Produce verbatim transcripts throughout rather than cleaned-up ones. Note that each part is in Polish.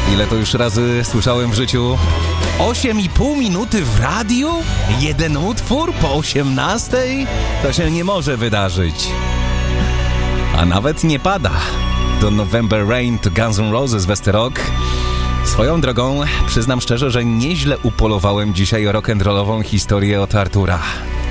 Ile to już razy słyszałem w życiu? Osiem i pół minuty w radiu? Jeden utwór po osiemnastej? To się nie może wydarzyć. A nawet nie pada. To November Rain to Guns N' Roses w Esterok. Swoją drogą, przyznam szczerze, że nieźle upolowałem dzisiaj rock'n'rollową historię od Artura.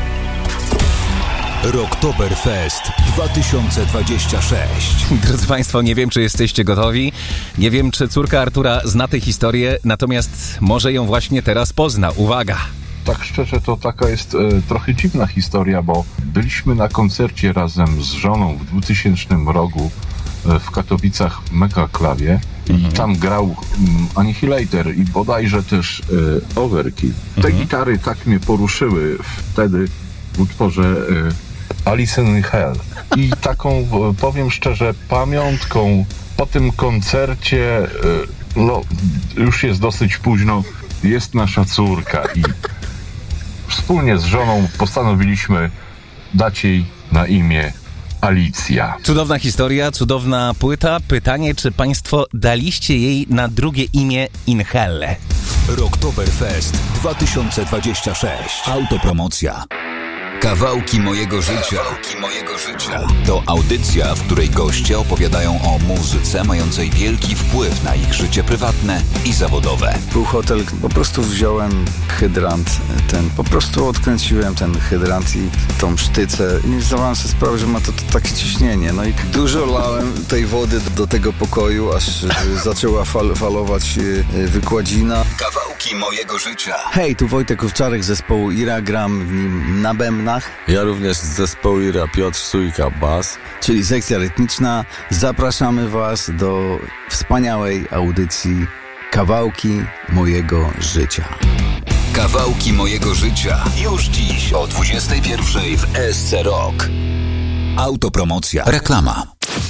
Rocktoberfest dwa tysiące dwudziesty szósty. Drodzy Państwo, nie wiem, czy jesteście gotowi. Nie wiem, czy córka Artura zna tę historię, natomiast może ją właśnie teraz pozna. Uwaga! Tak szczerze, to taka jest e, trochę dziwna historia, bo byliśmy na koncercie razem z żoną w dwutysięcznym roku e, w Katowicach w Megaklawie mhm. i tam grał mm, Annihilator i bodajże też e, Overkill. Te mhm. gitary tak mnie poruszyły wtedy w utworze e, Alice in Hell. I taką, e, powiem szczerze, pamiątką po tym koncercie, e, no już jest dosyć późno, jest nasza córka i wspólnie z żoną postanowiliśmy dać jej na imię Alicja. Cudowna historia, cudowna płyta. Pytanie, czy Państwo daliście jej na drugie imię Inhelle? Rocktoberfest dwa tysiące dwudziesty szósty. Autopromocja. Kawałki mojego życia. Kawałki mojego życia. To audycja, w której goście opowiadają o muzyce mającej wielki wpływ na ich życie prywatne i zawodowe. Był hotel, po prostu wziąłem hydrant, ten, po prostu odkręciłem ten hydrant i tą sztycę i nie zdawałem sobie sprawy, że ma to, to takie ciśnienie. No i dużo lałem tej wody do tego pokoju, aż zaczęła fal, falować wykładzina. Kawałki mojego życia. Hej, tu Wojtek Owczarek z zespołu Ira, gram w nim na bębnach. Ja również z zespołu Ira, Piotr Sujka, bas. Czyli sekcja rytmiczna. Zapraszamy Was do wspaniałej audycji Kawałki mojego życia. Kawałki mojego życia. Już dziś o dwudziestej pierwszej w E S C Rock. Autopromocja. Reklama.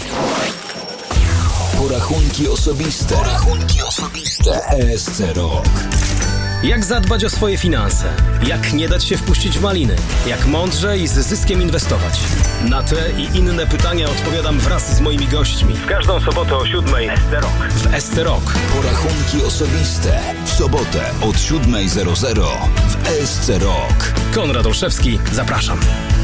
Porachunki osobiste. Porachunki osobiste. E S C Rock. Jak zadbać o swoje finanse? Jak nie dać się wpuścić w maliny? Jak mądrze i z zyskiem inwestować? Na te i inne pytania odpowiadam wraz z moimi gośćmi. W każdą sobotę o siódmej w E S C Rock. Porachunki osobiste. W sobotę od siódmej zero zero w E S C Rock. Konrad Olszewski, zapraszam.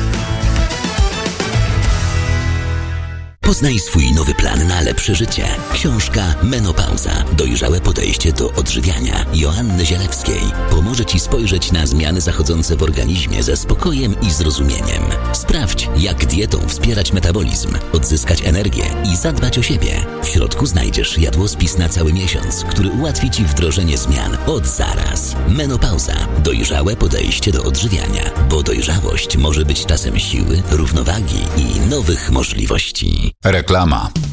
Poznaj swój nowy plan na lepsze życie. Książka Menopauza. Dojrzałe podejście do odżywiania Joanny Zielewskiej pomoże Ci spojrzeć na zmiany zachodzące w organizmie ze spokojem i zrozumieniem. Sprawdź, jak dietą wspierać metabolizm, odzyskać energię i zadbać o siebie. W środku znajdziesz jadłospis na cały miesiąc, który ułatwi Ci wdrożenie zmian od zaraz. Menopauza. Dojrzałe podejście do odżywiania, bo dojrzałość może być czasem siły, równowagi i nowych możliwości. Reklama.